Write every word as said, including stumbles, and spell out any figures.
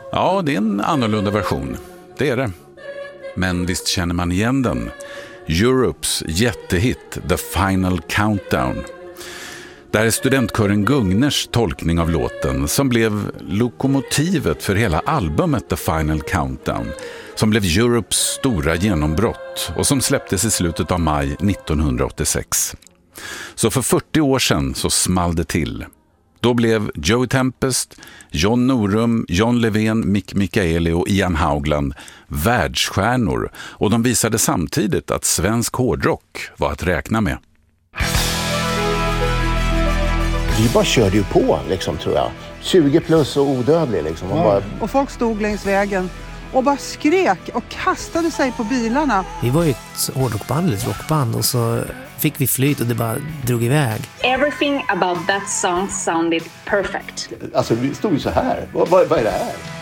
Ja, det är en annorlunda version. Det är det. Men visst känner man igen den. Europes jättehit The Final Countdown. Där är studentkören Gugners tolkning av låten som blev lokomotivet för hela albumet The Final Countdown, som blev Europes stora genombrott och som släpptes i slutet av maj nittonhundraåttiosex. Så för fyrtio år sedan så small det till. Då blev Joey Tempest, John Norum, John Levén, Mick Mikaeli och Ian Haugland världsstjärnor, och de visade samtidigt att svensk hårdrock var att räkna med. Vi bara körde ju på, liksom, tror jag. tjugo plus och odödlig. Liksom. Och, ja. bara... och folk stod längs vägen och bara skrek och kastade sig på bilarna. Vi var ju ett hårdrockband, ett rockband, och så fick vi flyt och det bara drog iväg. Everything about that song sounded perfect. Alltså vi stod ju så här. Vad, vad, vad är det här?